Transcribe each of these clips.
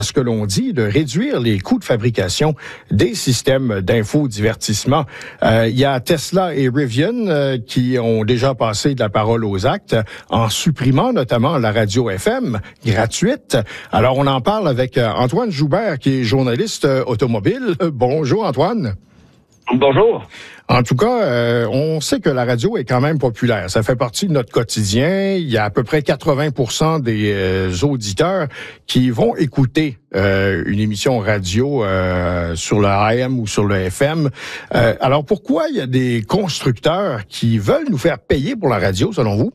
ce que l'on dit, de réduire les coûts de fabrication des systèmes d'infodivertissement. Il y a Tesla et Rivian qui ont déjà passé de la parole aux actes en supprimant notamment la radio FM gratuite. Alors, on en parle avec Antoine Joubert, qui est journaliste automobile. Bonjour, Antoine. Bonjour. En tout cas, on sait que la radio est quand même populaire. Ça fait partie de notre quotidien. Il y a à peu près 80% des auditeurs qui vont écouter une émission radio sur le AM ou sur le FM. Alors, pourquoi il y a des constructeurs qui veulent nous faire payer pour la radio, selon vous?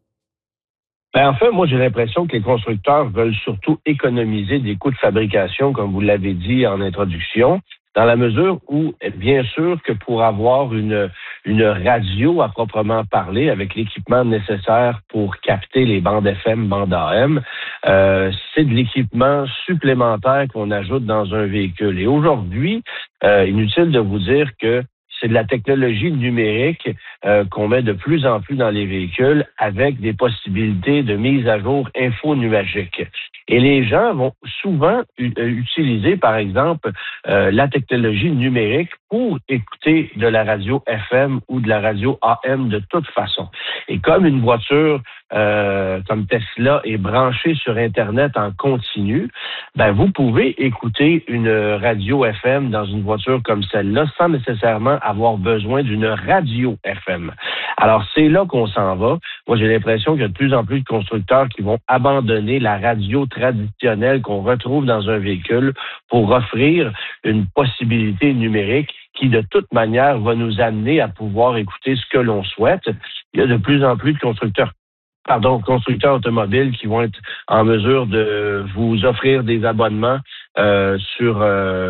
En fait, moi, j'ai l'impression que les constructeurs veulent surtout économiser des coûts de fabrication, comme vous l'avez dit en introduction, dans la mesure où, bien sûr, que pour avoir une radio à proprement parler, avec l'équipement nécessaire pour capter les bandes FM, bandes AM, c'est de l'équipement supplémentaire qu'on ajoute dans un véhicule. Et aujourd'hui, inutile de vous dire que c'est de la technologie numérique qu'on met de plus en plus dans les véhicules avec des possibilités de mise à jour infonuagique. Et les gens vont souvent utiliser, par exemple, la technologie numérique pour écouter de la radio FM ou de la radio AM de toute façon. Et comme une voiture comme Tesla est branchée sur Internet en continu, ben vous pouvez écouter une radio FM dans une voiture comme celle-là sans nécessairement avoir besoin d'une radio FM. Alors, c'est là qu'on s'en va. Moi, j'ai l'impression qu'il y a de plus en plus de constructeurs qui vont abandonner la radio traditionnelle qu'on retrouve dans un véhicule pour offrir une possibilité numérique qui, de toute manière, va nous amener à pouvoir écouter ce que l'on souhaite. Il y a de plus en plus de constructeurs automobiles qui vont être en mesure de vous offrir des abonnements sur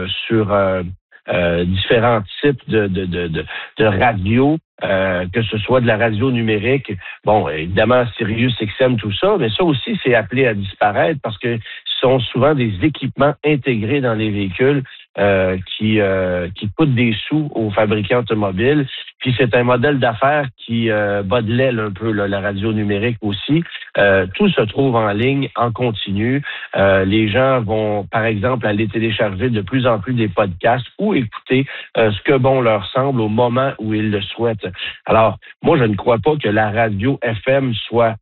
différents types de radio, que ce soit de la radio numérique. Bon, évidemment, Sirius XM, tout ça, mais ça aussi, c'est appelé à disparaître parce que ce sont souvent des équipements intégrés dans les véhicules qui coûtent des sous aux fabricants automobiles. Puis c'est un modèle d'affaires qui bat de l'aile un peu, là, la radio numérique aussi. Tout se trouve en ligne, en continu. Les gens vont, par exemple, aller télécharger de plus en plus des podcasts ou écouter ce que bon leur semble au moment où ils le souhaitent. Alors, moi, je ne crois pas que la radio FM soit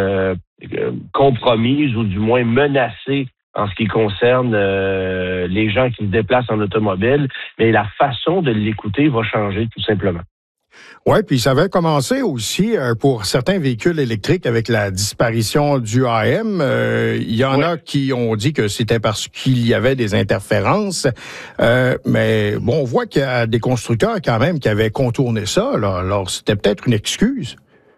compromise ou du moins menacée en ce qui concerne les gens qui se déplacent en automobile, mais la façon de l'écouter va changer tout simplement. Oui, puis ça avait commencé aussi pour certains véhicules électriques avec la disparition du AM. Il y en a qui ont dit que c'était parce qu'il y avait des interférences. Mais bon, on voit qu'il y a des constructeurs quand même qui avaient contourné ça. Là. Alors, c'était peut-être une excuse.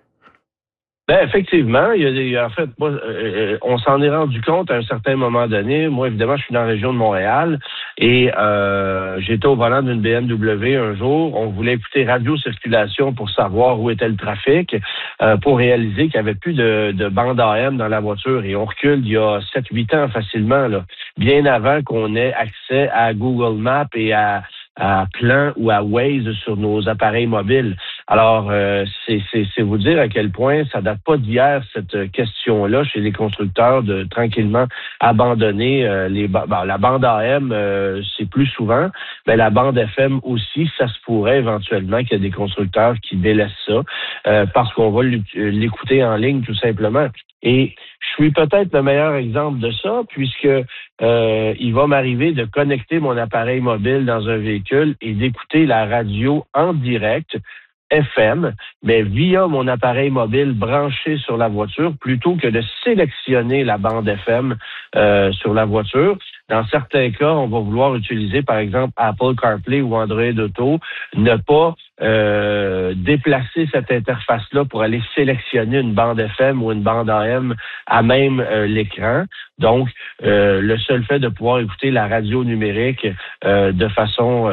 Ben effectivement, en fait, moi, on s'en est rendu compte à un certain moment donné. Moi, évidemment, je suis dans la région de Montréal et j'étais au volant d'une BMW un jour. On voulait écouter radio circulation pour savoir où était le trafic, pour réaliser qu'il n'y avait plus de bande AM dans la voiture. Et on recule il y a 7-8 ans facilement, là, bien avant qu'on ait accès à Google Maps et à Plan ou à Waze sur nos appareils mobiles. Alors, c'est vous dire à quel point ça date pas d'hier, cette question-là, chez les constructeurs, de tranquillement abandonner la bande AM, c'est plus souvent, mais la bande FM aussi, ça se pourrait éventuellement qu'il y ait des constructeurs qui délaissent ça, parce qu'on va l'écouter en ligne tout simplement. Et je suis peut-être le meilleur exemple de ça, puisque il va m'arriver de connecter mon appareil mobile dans un véhicule et d'écouter la radio en direct, FM, mais via mon appareil mobile branché sur la voiture, plutôt que de sélectionner la bande FM sur la voiture. Dans certains cas, on va vouloir utiliser, par exemple, Apple CarPlay ou Android Auto, ne pas déplacer cette interface-là pour aller sélectionner une bande FM ou une bande AM à même l'écran. Donc, le seul fait de pouvoir écouter la radio numérique de façon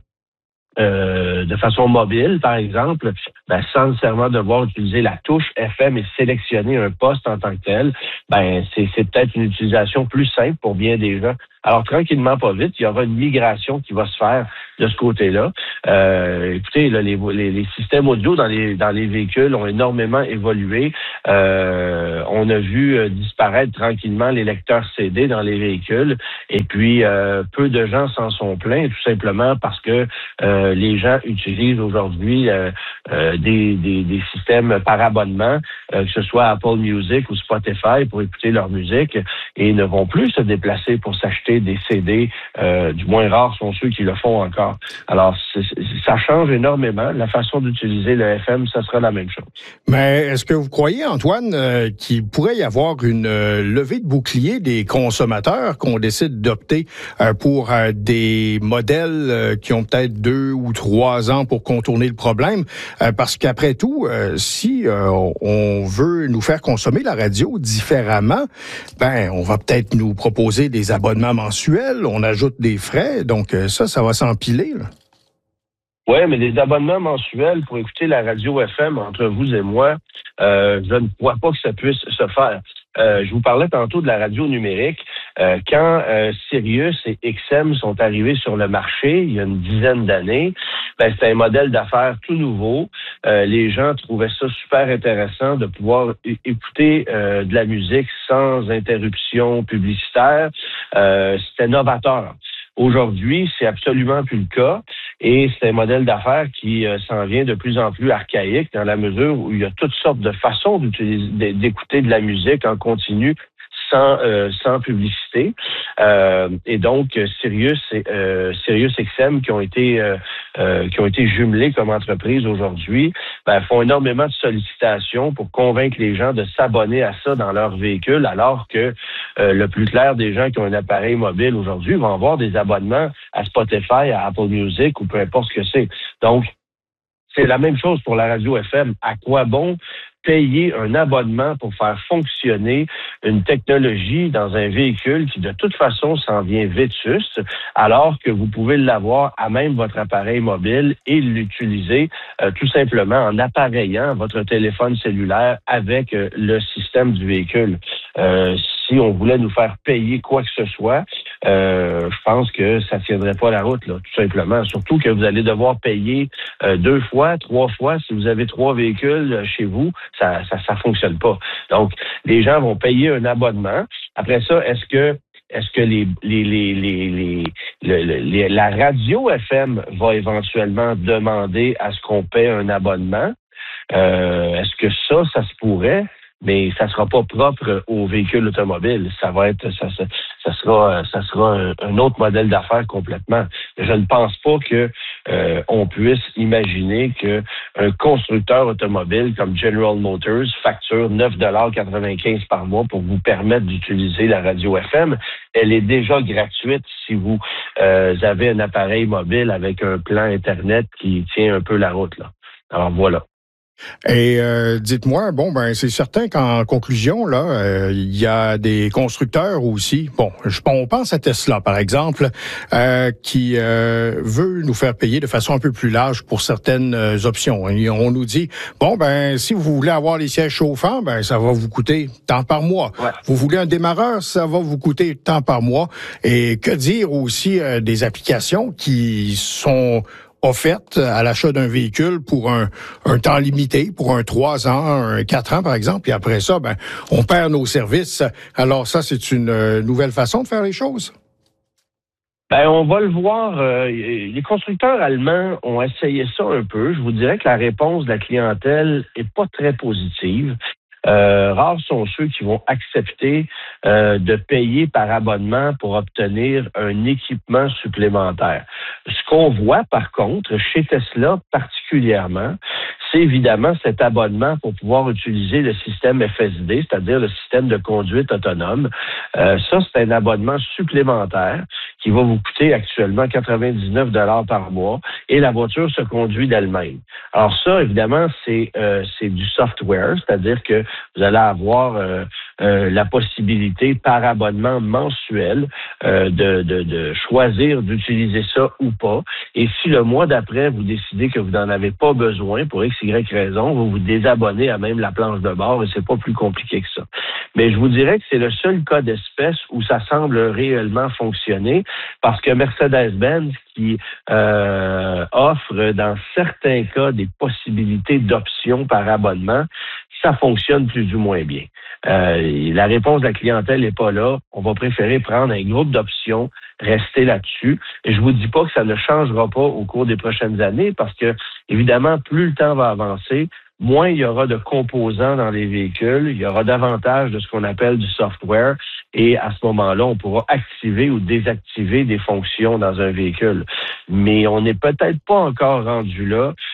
mobile, par exemple, sans nécessairement devoir utiliser la touche FM et sélectionner un poste en tant que tel, c'est peut-être une utilisation plus simple pour bien des gens Alors, tranquillement, pas vite, il y aura une migration qui va se faire de ce côté-là. Écoutez, là, les systèmes audio dans les véhicules ont énormément évolué. On a vu disparaître tranquillement les lecteurs CD dans les véhicules. Et puis, peu de gens s'en sont plaints, tout simplement parce que les gens utilisent aujourd'hui des systèmes par abonnement, que ce soit Apple Music ou Spotify, pour écouter leur musique, et ne vont plus se déplacer pour s'acheter des CD. Du moins rares sont ceux qui le font encore. Alors, ça change énormément. La façon d'utiliser le FM, ça sera la même chose. Mais est-ce que vous croyez, Antoine, qu'il pourrait y avoir une levée de bouclier des consommateurs qu'on décide d'opter pour des modèles qui ont peut-être 2 ou 3 ans pour contourner le problème? Parce qu'après tout, si on veut nous faire consommer la radio différemment, on va peut-être nous proposer des abonnements mensuels, on ajoute des frais, donc ça va s'empiler, là. Oui, mais des abonnements mensuels pour écouter la radio FM entre vous et moi, je ne crois pas que ça puisse se faire. Je vous parlais tantôt de la radio numérique. Quand Sirius et XM sont arrivés sur le marché il y a une dizaine d'années, c'était un modèle d'affaires tout nouveau. Les gens trouvaient ça super intéressant de pouvoir écouter de la musique sans interruption publicitaire. C'était novateur. Aujourd'hui, c'est absolument plus le cas et c'est un modèle d'affaires qui s'en vient de plus en plus archaïque dans la mesure où il y a toutes sortes de façons d'écouter de la musique en continu sans publicité. Et donc, Sirius XM qui ont été jumelés comme entreprise aujourd'hui, font énormément de sollicitations pour convaincre les gens de s'abonner à ça dans leur véhicule, alors que le plus clair des gens qui ont un appareil mobile aujourd'hui vont avoir des abonnements à Spotify, à Apple Music ou peu importe ce que c'est. Donc, c'est la même chose pour la radio FM. À quoi bon payer un abonnement pour faire fonctionner une technologie dans un véhicule qui, de toute façon, s'en vient vétuste, alors que vous pouvez l'avoir à même votre appareil mobile et l'utiliser tout simplement en appareillant votre téléphone cellulaire avec le système du véhicule. Si on voulait nous faire payer quoi que ce soit, je pense que ça ne tiendrait pas la route, là, tout simplement. Surtout que vous allez devoir payer 2 fois, 3 fois. Si vous avez 3 véhicules chez vous, ça fonctionne pas. Donc, les gens vont payer un abonnement. Après ça, est-ce que la radio FM va éventuellement demander à ce qu'on paie un abonnement? Est-ce que ça se pourrait? Mais ça sera pas propre aux véhicules automobiles. Ça sera un autre modèle d'affaires complètement. Je ne pense pas que on puisse imaginer que un constructeur automobile comme General Motors facture 9,95 $ par mois pour vous permettre d'utiliser la radio FM. Elle est déjà gratuite si vous avez un appareil mobile avec un plan Internet qui tient un peu la route, là. Alors voilà. Et dites-moi, c'est certain qu'en conclusion, là, il y a des constructeurs aussi. On pense à Tesla, par exemple, qui veut nous faire payer de façon un peu plus large pour certaines options. Et on nous dit, si vous voulez avoir les sièges chauffants, ça va vous coûter tant par mois. Ouais. Vous voulez un démarreur, ça va vous coûter tant par mois. Et que dire aussi des applications qui sont offerte à l'achat d'un véhicule pour un temps limité, pour un 3 ans, un 4 ans, par exemple, et après ça, on perd nos services. Alors ça, c'est une nouvelle façon de faire les choses? On va le voir. Les constructeurs allemands ont essayé ça un peu. Je vous dirais que la réponse de la clientèle est pas très positive. Rares sont ceux qui vont accepter de payer par abonnement pour obtenir un équipement supplémentaire. Ce qu'on voit, par contre, chez Tesla particulièrement, c'est évidemment cet abonnement pour pouvoir utiliser le système FSD, c'est-à-dire le système de conduite autonome. Ça, c'est un abonnement supplémentaire qui va vous coûter actuellement 99 $ par mois et la voiture se conduit d'elle-même. Alors ça, évidemment, c'est du software, c'est-à-dire que vous allez avoir la possibilité par abonnement mensuel de choisir d'utiliser ça ou pas. Et si le mois d'après, vous décidez que vous n'en avez pas besoin pour X, Y raison, vous vous désabonnez à même la planche de bord et c'est pas plus compliqué que ça. Mais je vous dirais que c'est le seul cas d'espèce où ça semble réellement fonctionner parce que Mercedes-Benz qui offre dans certains cas des possibilités d'options par abonnement, ça fonctionne plus ou moins bien. La réponse de la clientèle n'est pas là. On va préférer prendre un groupe d'options, rester là-dessus. Et je vous dis pas que ça ne changera pas au cours des prochaines années parce que, évidemment, plus le temps va avancer, moins il y aura de composants dans les véhicules, il y aura davantage de ce qu'on appelle du software et à ce moment-là, on pourra activer ou désactiver des fonctions dans un véhicule. Mais on n'est peut-être pas encore rendu là.